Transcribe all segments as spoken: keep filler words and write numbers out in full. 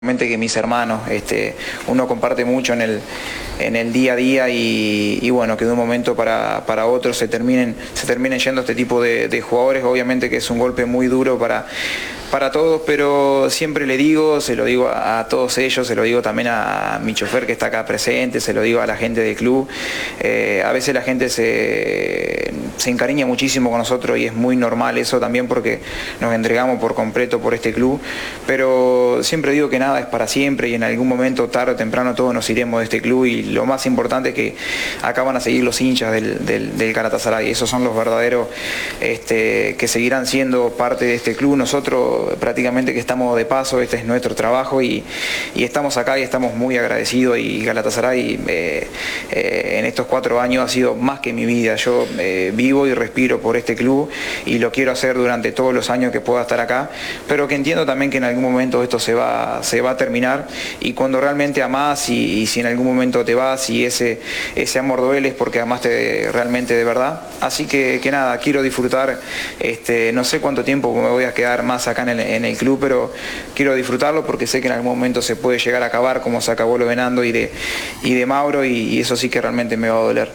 Que mis hermanos, este, uno comparte mucho en el, en el día a día y, y bueno, que de un momento para, para otro se terminen, se terminen yendo este tipo de, de jugadores, obviamente que es un golpe muy duro para, para todos, pero siempre le digo, se lo digo a, a todos ellos, se lo digo también a, a mi chofer que está acá presente, se lo digo a la gente del club, eh, a veces la gente se, se encariña muchísimo con nosotros y es muy normal eso también porque nos entregamos por completo por este club, pero siempre digo que nada es para siempre y en algún momento, tarde o temprano, todos nos iremos de este club y lo más importante es que acá van a seguir los hinchas del, del, del Galatasaray, esos son los verdaderos este, que seguirán siendo parte de este club. Nosotros prácticamente que estamos de paso, este es nuestro trabajo y, y estamos acá y estamos muy agradecidos y Galatasaray eh, eh, en estos cuatro años ha sido más que mi vida. Yo eh, vivo y respiro por este club y lo quiero hacer durante todos los años que pueda estar acá, pero que entiendo también que en algún momento esto se va, se va a terminar y cuando realmente amás y, y si en algún momento te vas y ese, ese amor duele es porque amaste de, realmente de verdad. Así que, que nada, quiero disfrutar, este, no sé cuánto tiempo me voy a quedar más acá en el, en el club, pero quiero disfrutarlo porque sé que en algún momento se puede llegar a acabar como se acabó lo de Nando y de, y de Mauro y, y eso sí que realmente me va a doler.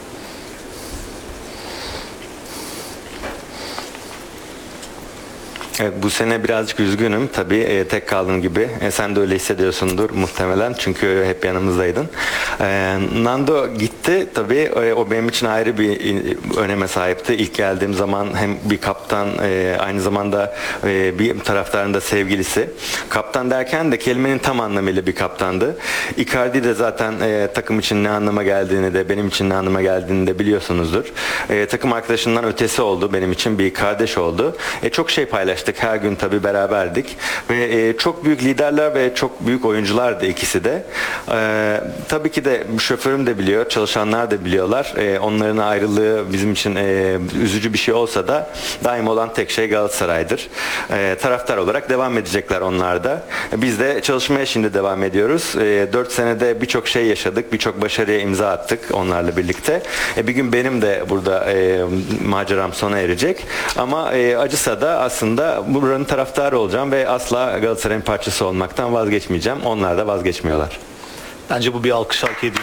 Evet, bu sene birazcık üzgünüm. Tabii e, tek kaldığım gibi. E, sen de öyle hissediyorsundur muhtemelen. Çünkü hep yanımızdaydın. E, Nando gitti. Tabii e, o benim için ayrı bir e, öneme sahipti. İlk geldiğim zaman hem bir kaptan e, aynı zamanda e, bir taraftarın da sevgilisi. Kaptan derken de kelimenin tam anlamıyla bir kaptandı. Icardi de zaten e, takım için ne anlama geldiğini de benim için ne anlama geldiğini de biliyorsunuzdur. E, takım arkadaşından ötesi oldu. Benim için bir kardeş oldu. E, çok şey paylaştık. Her gün tabii beraberdik ve e, çok büyük liderler ve çok büyük oyunculardı ikisi de. E, tabii ki de şoförüm de biliyor, çalışanlar da biliyorlar. E, onların ayrılığı bizim için e, üzücü bir şey olsa da daim olan tek şey Galatasaray'dır. E, taraftar olarak devam edecekler onlar da. E, biz de çalışmaya şimdi devam ediyoruz. E, dört senede birçok şey yaşadık, birçok başarıya imza attık onlarla birlikte. E, bir gün benim de burada e, maceram sona erecek. Ama e, acısa da aslında buranın taraftarı olacağım ve asla Galatasaray'ın parçası olmaktan vazgeçmeyeceğim. Onlar da vazgeçmiyorlar. Bence bu bir alkış hak ediyor.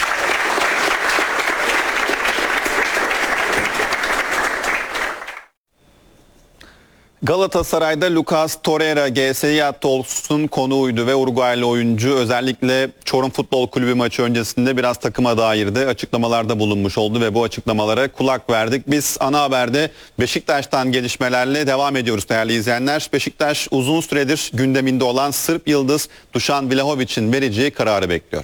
Galatasaray'da Lucas Torreira G S Y Tols'un konuğuydu ve Uruguaylı oyuncu özellikle Çorum Futbol Kulübü maçı öncesinde biraz takıma dairdi. Açıklamalarda bulunmuş oldu ve bu açıklamalara kulak verdik. Biz ana haberde Beşiktaş'tan gelişmelerle devam ediyoruz değerli izleyenler. Beşiktaş uzun süredir gündeminde olan Sırp yıldız Dušan Vlahovic'in vereceği kararı bekliyor.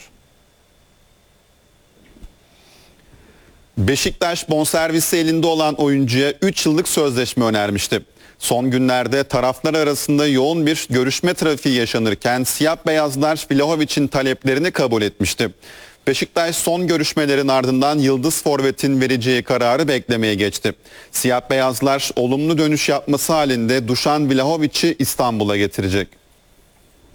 Beşiktaş bonservisi elinde olan oyuncuya üç yıllık sözleşme önermişti. Son günlerde taraflar arasında yoğun bir görüşme trafiği yaşanırken siyah beyazlar Vlahovic'in taleplerini kabul etmişti. Beşiktaş son görüşmelerin ardından yıldız forvetin vereceği kararı beklemeye geçti. Siyah beyazlar olumlu dönüş yapması halinde Dušan Vlahovic'i İstanbul'a getirecek.